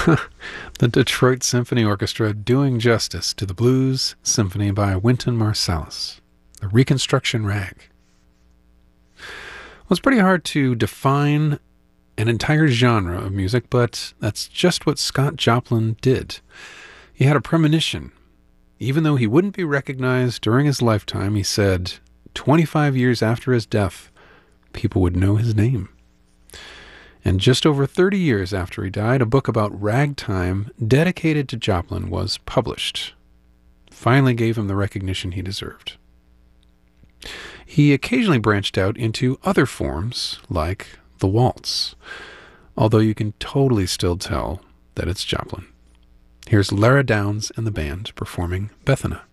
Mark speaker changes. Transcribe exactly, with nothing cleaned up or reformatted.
Speaker 1: The Detroit Symphony Orchestra doing justice to the blues symphony by Wynton Marsalis, the Reconstruction Rag. Well, it's pretty hard to define an entire genre of music, but that's just what Scott Joplin did. He had a premonition. Even though he wouldn't be recognized during his lifetime, he said twenty-five years after his death, people would know his name. And just over thirty years after he died, a book about ragtime dedicated to Joplin was published. Finally gave him the recognition he deserved. He occasionally branched out into other forms, like the waltz, although you can totally still tell that it's Joplin. Here's Lara Downs and the band performing Bethana.